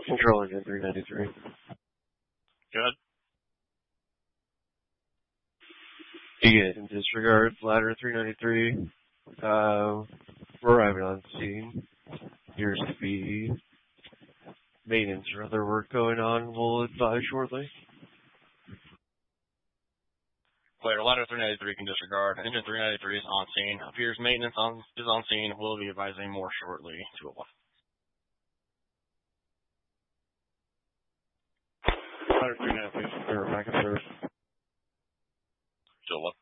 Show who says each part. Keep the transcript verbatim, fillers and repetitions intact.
Speaker 1: Control engine three ninety-three.
Speaker 2: Good.
Speaker 1: Again, disregard ladder three ninety-three. Uh, we're arriving on scene. Here's speed. Maintenance or other work going on. We'll advise shortly.
Speaker 2: Clear. Ladder three ninety-three can disregard. Engine three ninety-three is on scene. Appears maintenance on, is on scene. We'll be advising more shortly. two oh one.
Speaker 1: Ladder three ninety-three, clear back and service.
Speaker 2: two oh one.